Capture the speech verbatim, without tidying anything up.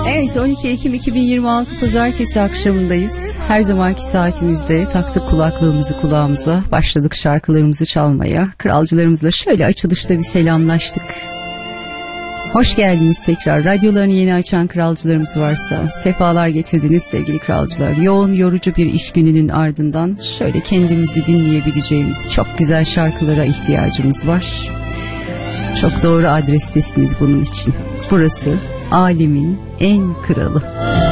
Evet, on iki Ekim iki bin yirmi altı Pazartesi akşamındayız. Her zamanki saatimizde taktık kulaklığımızı kulağımıza, başladık şarkılarımızı çalmaya. Kralcılarımızla şöyle açılışta bir selamlaştık. Hoş geldiniz tekrar. Radyolarını yeni açan kralcılarımız varsa sefalar getirdiniz sevgili kralcılar. Yoğun yorucu bir iş gününün ardından şöyle kendimizi dinleyebileceğimiz çok güzel şarkılara ihtiyacımız var. Çok doğru adrestesiniz bunun için. Burası alemin en kralı.